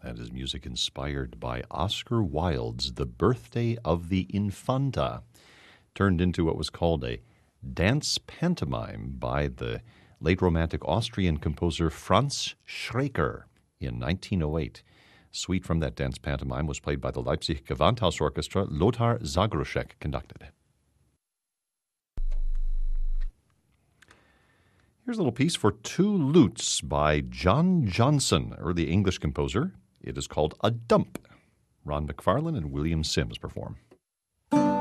That is music inspired by Oscar Wilde's The Birthday of the Infanta, turned into what was called a dance pantomime by the late Romantic Austrian composer Franz Schreker in 1908. Suite from that dance pantomime was played by the Leipzig Gewandhaus Orchestra. Lothar Zagroszek conducted. Here's a little piece for two lutes by John Johnson, early English composer. It is called A Dump. Ron McFarlane and William Sims perform.